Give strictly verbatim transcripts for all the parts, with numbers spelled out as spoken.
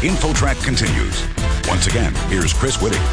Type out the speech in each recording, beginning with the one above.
InfoTrack continues. Once again, here's Chris Whitting.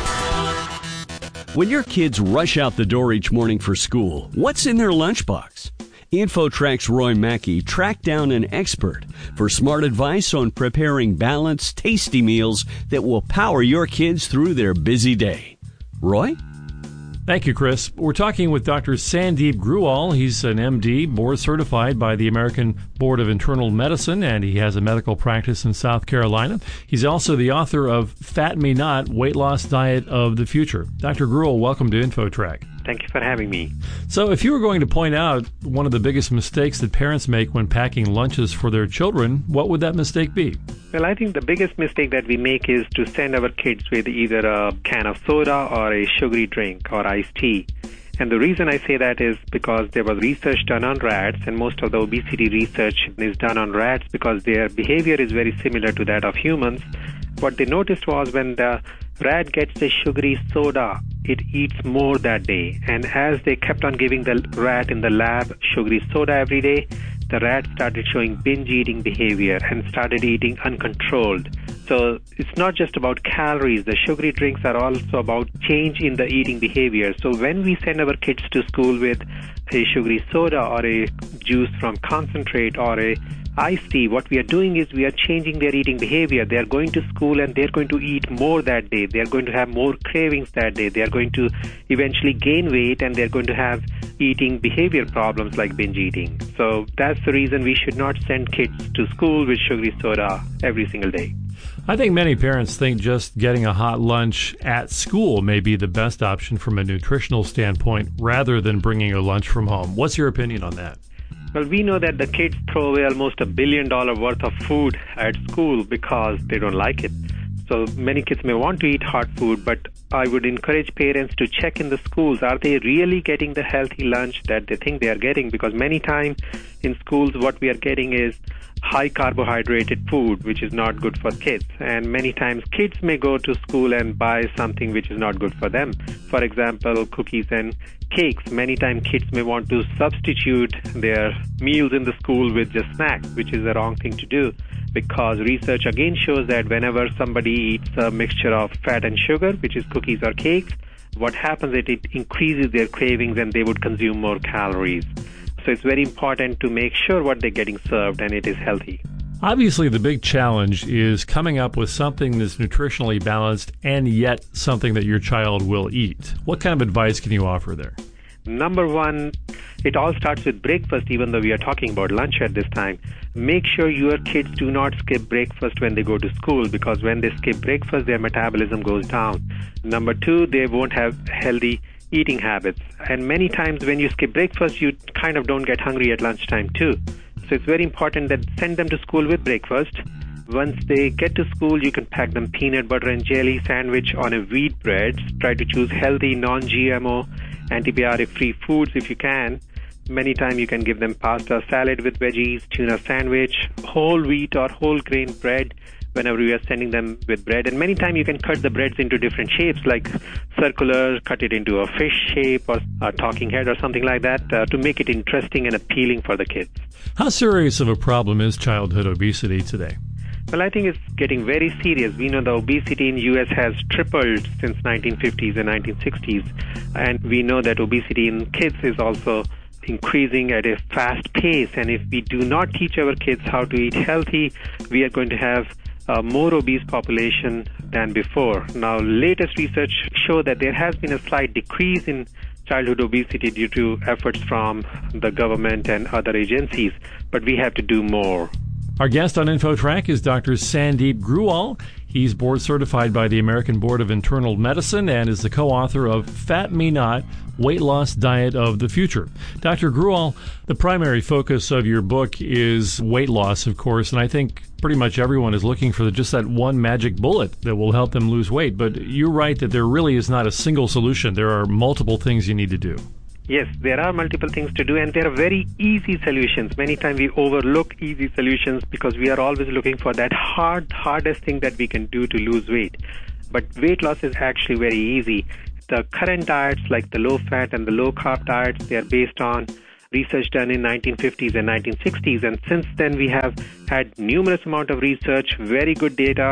When your kids rush out the door each morning for school, what's in their lunchbox? InfoTrack's Roy Mackey tracked down an expert for smart advice on preparing balanced, tasty meals that will power your kids through their busy day. Roy? Thank you, Chris. We're talking with Doctor Sandeep Grewal. He's an M D, board certified by the American Board of Internal Medicine, and he has a medical practice in South Carolina. He's also the author of Fat Me Not, Weight Loss Diet of the Future. Doctor Grewal, welcome to InfoTrack. Thank you for having me. So if you were going to point out one of the biggest mistakes that parents make when packing lunches for their children, what would that mistake be? Well, I think the biggest mistake that we make is to send our kids with either a can of soda or a sugary drink or iced tea. And the reason I say that is because there was research done on rats, and most of the obesity research is done on rats because their behavior is very similar to that of humans. What they noticed was when the rat gets a sugary soda, it eats more that day. And as they kept on giving the rat in the lab sugary soda every day, the rat started showing binge eating behavior and started eating uncontrolled. So it's not just about calories. The sugary drinks are also about change in the eating behavior. So when we send our kids to school with a sugary soda or a juice from concentrate or a iced tea, what we are doing is we are changing their eating behavior. They are going to school and they're going to eat more that day. They are going to have more cravings that day. They are going to eventually gain weight, and they're going to have eating behavior problems like binge eating. So that's the reason we should not send kids to school with sugary soda every single day. I think many parents think just getting a hot lunch at school may be the best option from a nutritional standpoint rather than bringing a lunch from home. What's your opinion on that? Well, we know that the kids throw away almost a billion dollar worth of food at school because they don't like it. So many kids may want to eat hot food, but I would encourage parents to check in the schools. Are they really getting the healthy lunch that they think they are getting? Because many times in schools, what we are getting is high carbohydrated food, which is not good for kids. And many times kids may go to school and buy something which is not good for them. For example, cookies and cakes. Many times kids may want to substitute their meals in the school with just snacks, which is the wrong thing to do. Because research again shows that whenever somebody eats a mixture of fat and sugar, which is cookies or cakes, what happens is it increases their cravings and they would consume more calories. So it's very important to make sure what they're getting served and it is healthy. Obviously, the big challenge is coming up with something that's nutritionally balanced and yet something that your child will eat. What kind of advice can you offer there? Number one, it all starts with breakfast, even though we are talking about lunch at this time. Make sure your kids do not skip breakfast when they go to school, because when they skip breakfast, their metabolism goes down. Number two, they won't have healthy eating habits. And many times when you skip breakfast, you kind of don't get hungry at lunchtime too. So it's very important that send them to school with breakfast. Once they get to school, you can pack them peanut butter and jelly sandwich on a wheat bread. Try to choose healthy, non-G M O, antibiotic-free foods if you can. Many times you can give them pasta salad with veggies, tuna sandwich, whole wheat or whole grain bread whenever we are sending them with bread. And many times you can cut the breads into different shapes, like circular, cut it into a fish shape or a talking head or something like that uh, to make it interesting and appealing for the kids. How serious of a problem is childhood obesity today? Well, I think it's getting very serious. We know the obesity in the U S has tripled since nineteen fifties and nineteen sixties. And we know that obesity in kids is also increasing at a fast pace. And if we do not teach our kids how to eat healthy, we are going to have a more obese population than before. Now, latest research show that there has been a slight decrease in childhood obesity due to efforts from the government and other agencies, but we have to do more. Our guest on InfoTrack is Doctor Sandeep Grewal. He's board certified by the American Board of Internal Medicine and is the co-author of Fat Me Not, Weight Loss Diet of the Future. Doctor Grewal, the primary focus of your book is weight loss, of course, and I think pretty much everyone is looking for just that one magic bullet that will help them lose weight. But you're right that there really is not a single solution. There are multiple things you need to do. Yes, there are multiple things to do, and there are very easy solutions. Many times we overlook easy solutions because we are always looking for that hard, hardest thing that we can do to lose weight. But weight loss is actually very easy. The current diets, like the low-fat and the low-carb diets, they are based on research done in nineteen fifties and nineteen sixties. And since then, we have had numerous amount of research, very good data,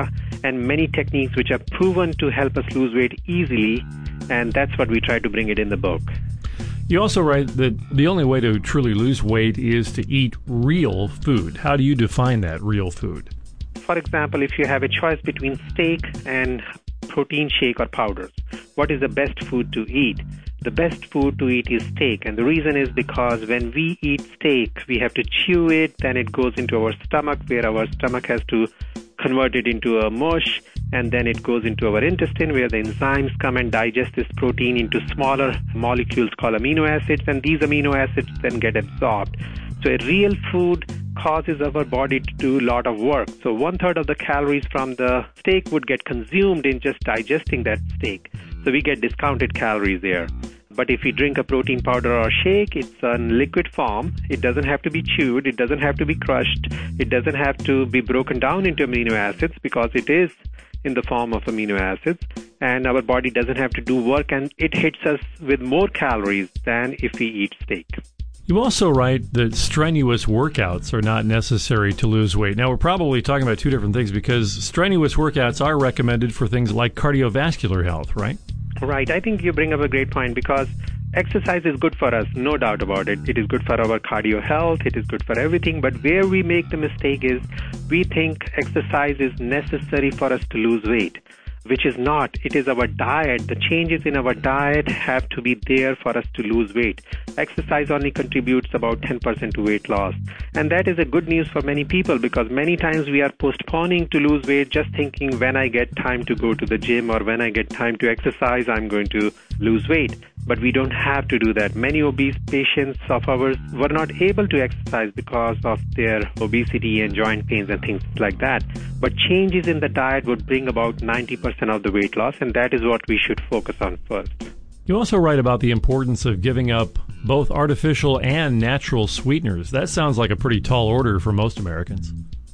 and many techniques which are proven to help us lose weight easily, and that's what we try to bring it in the book. You also write that the only way to truly lose weight is to eat real food. How do you define that, real food? For example, if you have a choice between steak and protein shake or powders, what is the best food to eat? The best food to eat is steak, and the reason is because when we eat steak, we have to chew it, then it goes into our stomach, where our stomach has to convert it into a mush, and then it goes into our intestine, where the enzymes come and digest this protein into smaller molecules called amino acids, and these amino acids then get absorbed. So a real food causes our body to do a lot of work. So one third of the calories from the steak would get consumed in just digesting that steak. So we get discounted calories there. But if we drink a protein powder or shake, it's in liquid form. It doesn't have to be chewed. It doesn't have to be crushed. It doesn't have to be broken down into amino acids because it is in the form of amino acids. And our body doesn't have to do work, and it hits us with more calories than if we eat steak. You also write that strenuous workouts are not necessary to lose weight. Now, we're probably talking about two different things because strenuous workouts are recommended for things like cardiovascular health, right? Right. I think you bring up a great point because exercise is good for us, no doubt about it. It is good for our cardio health. It is good for everything. But where we make the mistake is we think exercise is necessary for us to lose weight, which is not. It is our diet. The changes in our diet have to be there for us to lose weight. Exercise only contributes about ten percent to weight loss. And that is a good news for many people because many times we are postponing to lose weight just thinking when I get time to go to the gym or when I get time to exercise, I'm going to lose weight. But we don't have to do that. Many obese patients of ours were not able to exercise because of their obesity and joint pains and things like that. But changes in the diet would bring about ninety percent of the weight loss, and that is what we should focus on first. You also write about the importance of giving up both artificial and natural sweeteners. That sounds like a pretty tall order for most Americans.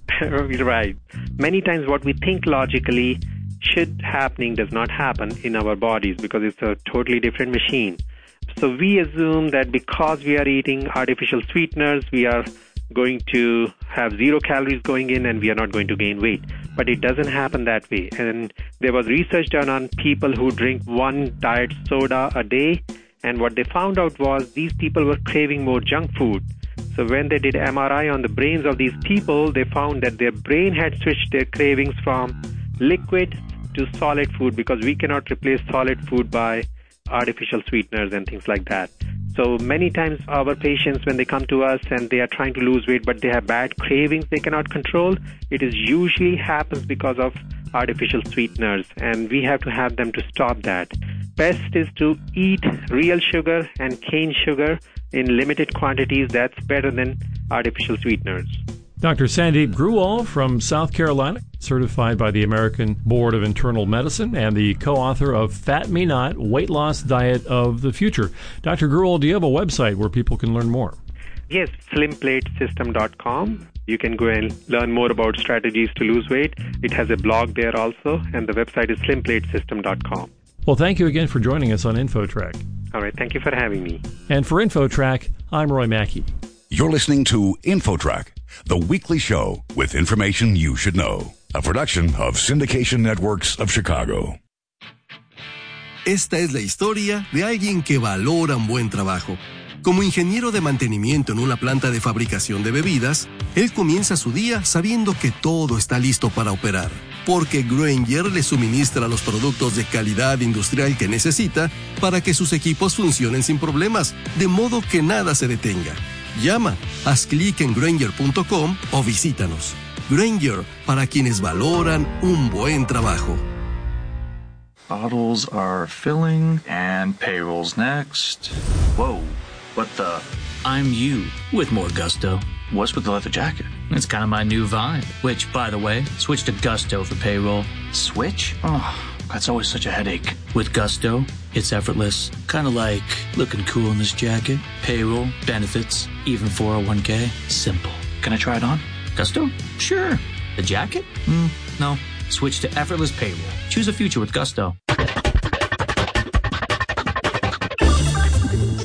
Right. Many times what we think logically should happening does not happen in our bodies because it's a totally different machine. So we assume that because we are eating artificial sweeteners, we are going to have zero calories going in and we are not going to gain weight. But it doesn't happen that way. And there was research done on people who drink one diet soda a day. And what they found out was these people were craving more junk food. So when they did M R I on the brains of these people, they found that their brain had switched their cravings from liquid to solid food because we cannot replace solid food by artificial sweeteners and things like that. So many times our patients, when they come to us and they are trying to lose weight, but they have bad cravings they cannot control, it is usually happens because of artificial sweeteners, and we have to have them to stop that. Best is to eat real sugar and cane sugar in limited quantities. That's better than artificial sweeteners. Doctor Sandeep Grewal from South Carolina, certified by the American Board of Internal Medicine and the co-author of Fat Me Not, Weight Loss Diet of the Future. Doctor Grewal, do you have a website where people can learn more? Yes, slim plate system dot com. You can go and learn more about strategies to lose weight. It has a blog there also, and the website is slim plate system dot com. Well, thank you again for joining us on InfoTrack. All right, thank you for having me. And for InfoTrack, I'm Roy Mackey. You're listening to InfoTrack, the weekly show with information you should know. A production of Syndication Networks of Chicago. Esta es la historia de alguien que valora un buen trabajo. Como ingeniero de mantenimiento en una planta de fabricación de bebidas, él comienza su día sabiendo que todo está listo para operar, porque Grainger le suministra los productos de calidad industrial que necesita para que sus equipos funcionen sin problemas, de modo que nada se detenga. Llama, haz clic en Grainger punto com o visítanos. Grainger, para quienes valoran un buen trabajo. Bottles are filling and payroll's next. Whoa, what the? I'm you with more gusto. What's with the leather jacket? It's kind of my new vibe. Which, by the way, switch to Gusto for payroll. Switch? Oh, that's always such a headache. With Gusto, it's effortless. Kind of like looking cool in this jacket. Payroll, benefits, even four oh one k. Simple. Can I try it on? Gusto? Sure. The jacket? Mm, no. Switch to effortless payroll. Choose a future with Gusto.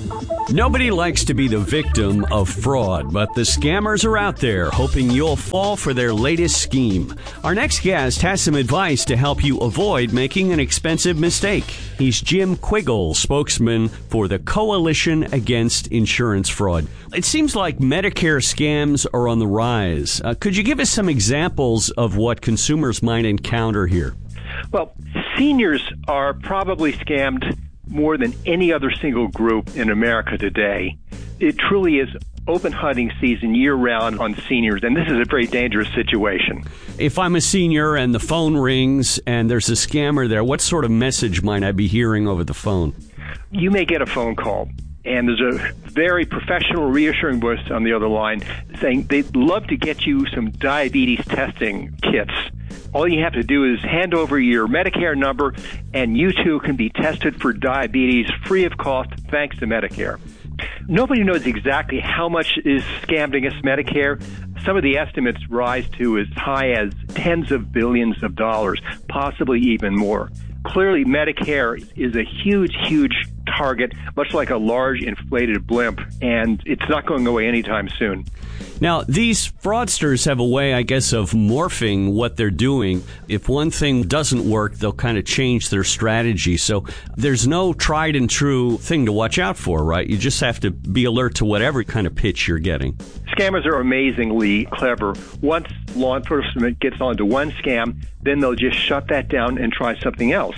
Nobody likes to be the victim of fraud, but the scammers are out there hoping you'll fall for their latest scheme. Our next guest has some advice to help you avoid making an expensive mistake. He's Jim Quiggle, spokesman for the Coalition Against Insurance Fraud. It seems like Medicare scams are on the rise. Uh, could you give us some examples of what consumers might encounter here? Well, seniors are probably scammed more than any other single group in America today. It truly is open hunting season year-round on seniors, and this is a very dangerous situation. If I'm a senior and the phone rings and there's a scammer there, what sort of message might I be hearing over the phone? You may get a phone call, and there's a very professional, reassuring voice on the other line saying they'd love to get you some diabetes testing kits. All you have to do is hand over your Medicare number, and you too can be tested for diabetes free of cost thanks to Medicare. Nobody knows exactly how much is scammed against Medicare. Some of the estimates rise to as high as tens of billions of dollars, possibly even more. Clearly, Medicare is a huge, huge target, much like a large inflated blimp, and it's not going away anytime soon. Now, these fraudsters have a way, I guess, of morphing what they're doing. If one thing doesn't work, they'll kind of change their strategy. So there's no tried and true thing to watch out for, right? You just have to be alert to whatever kind of pitch you're getting. Scammers are amazingly clever. Once law enforcement gets onto one scam, then they'll just shut that down and try something else.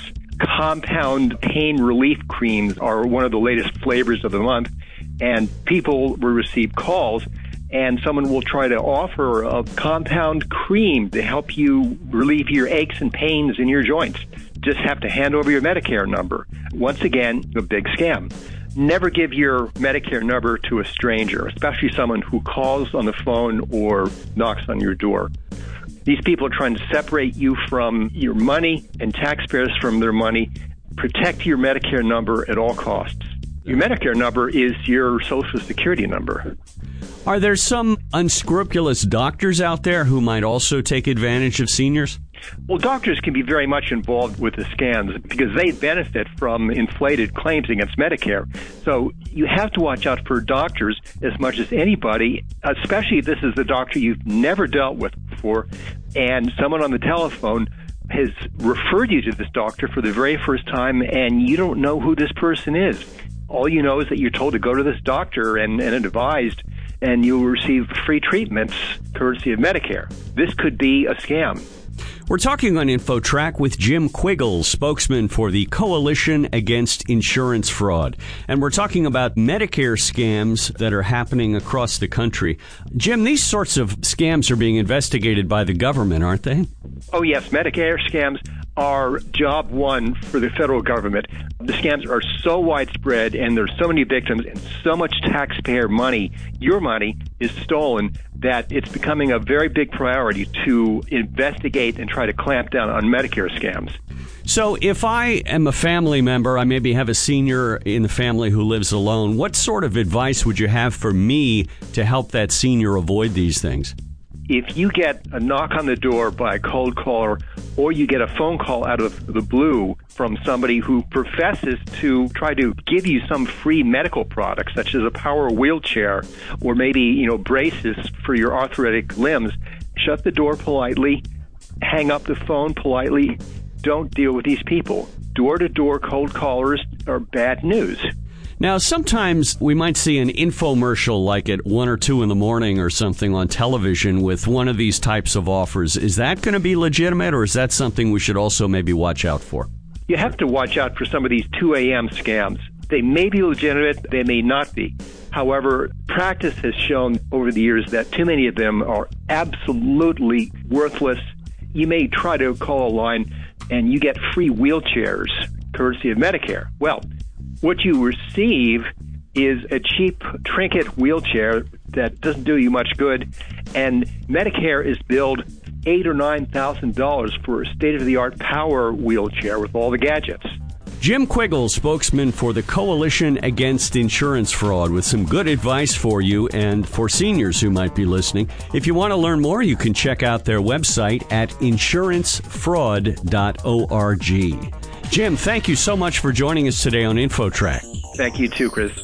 Compound pain relief creams are one of the latest flavors of the month, and people will receive calls, and someone will try to offer a compound cream to help you relieve your aches and pains in your joints. Just have to hand over your Medicare number. Once again, a big scam. Never give your Medicare number to a stranger, especially someone who calls on the phone or knocks on your door. These people are trying to separate you from your money and taxpayers from their money. Protect your Medicare number at all costs. Your Medicare number is your Social Security number. Are there some unscrupulous doctors out there who might also take advantage of seniors? Well, doctors can be very much involved with the scams because they benefit from inflated claims against Medicare. So you have to watch out for doctors as much as anybody, especially if this is a doctor you've never dealt with before and someone on the telephone has referred you to this doctor for the very first time and you don't know who this person is. All you know is that you're told to go to this doctor and, and advised, and you'll receive free treatments courtesy of Medicare. This could be a scam. We're talking on InfoTrack with Jim Quiggle, spokesman for the Coalition Against Insurance Fraud. And we're talking about Medicare scams that are happening across the country. Jim, these sorts of scams are being investigated by the government, aren't they? Oh, yes. Medicare scams are job one for the federal government. The scams are so widespread and there's so many victims and so much taxpayer money, your money, is stolen that it's becoming a very big priority to investigate and try to clamp down on Medicare scams. So if I am a family member, I maybe have a senior in the family who lives alone, what sort of advice would you have for me to help that senior avoid these things? If you get a knock on the door by a cold caller or you get a phone call out of the blue from somebody who professes to try to give you some free medical product, such as a power wheelchair or maybe, you know, braces for your arthritic limbs, shut the door politely, hang up the phone politely. Don't deal with these people. Door-to-door cold callers are bad news. Now, sometimes we might see an infomercial like at one or two in the morning or something on television with one of these types of offers. Is that going to be legitimate, or is that something we should also maybe watch out for? You have to watch out for some of these two a.m. scams. They may be legitimate, they may not be. However, practice has shown over the years that too many of them are absolutely worthless. You may try to call a line and you get free wheelchairs courtesy of Medicare. Well, what you receive is a cheap trinket wheelchair that doesn't do you much good, and Medicare is billed eight or nine thousand dollars for a state-of-the-art power wheelchair with all the gadgets. Jim Quiggle, spokesman for the Coalition Against Insurance Fraud, with some good advice for you and for seniors who might be listening. If you want to learn more, you can check out their website at insurance fraud dot org. Jim, thank you so much for joining us today on InfoTrack. Thank you too, Chris.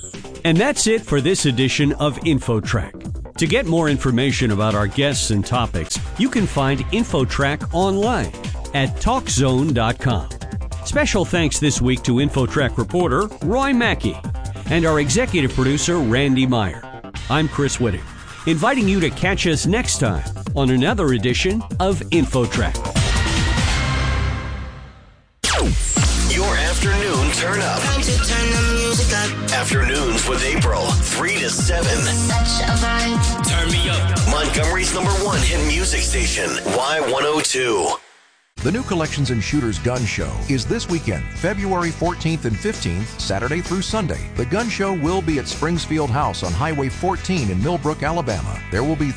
And that's it for this edition of InfoTrack. To get more information about our guests and topics, you can find InfoTrack online at talk zone dot com. Special thanks this week to InfoTrack reporter Roy Mackey and our executive producer Randy Meyer. I'm Chris Whitting, inviting you to catch us next time on another edition of InfoTrack. Your afternoon turn up. Time to turn the music up. Afternoons with April, three to seven. Such a vibe. Turn me up. Montgomery's number one hit music station, Y one oh two. The New Collections and Shooters Gun Show is this weekend, February fourteenth and fifteenth, Saturday through Sunday. The gun show will be at Springsfield House on Highway fourteen in Millbrook, Alabama. There will be